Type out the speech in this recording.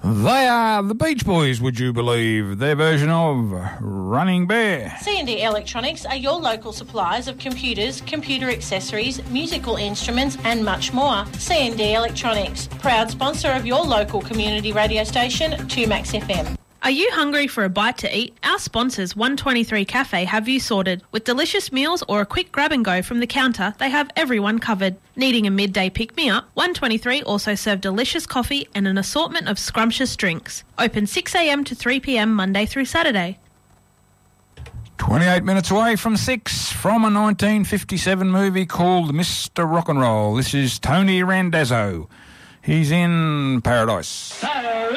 They are the Beach Boys, would you believe? Their version of Running Bear. C&D Electronics are your local suppliers of computers, computer accessories, musical instruments and much more. C&D Electronics, proud sponsor of your local community radio station, 2Max FM. Are you hungry for a bite to eat? Our sponsors, 123 Cafe, have you sorted. With delicious meals or a quick grab and go from the counter, they have everyone covered. Needing a midday pick-me-up? 123 also serve delicious coffee and an assortment of scrumptious drinks. Open 6 a.m. to 3 p.m. Monday through Saturday. 28 minutes away from 6, from a 1957 movie called Mr. Rock and Roll. This is Tony Randazzo. He's in Paradise.